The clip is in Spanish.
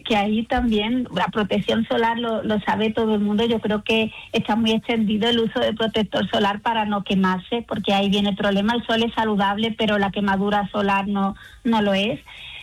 que ahí también la protección solar lo sabe todo el mundo. Yo creo que está muy extendido el uso de protector solar para no quemarse, porque ahí viene el problema. El sol es saludable, pero la quemadura solar no lo es.